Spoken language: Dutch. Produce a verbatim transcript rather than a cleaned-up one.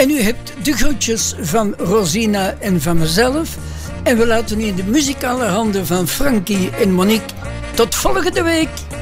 En u hebt de groetjes van Rosina en van mezelf. En we laten u in de muzikale handen van Frankie en Monique. Tot volgende week.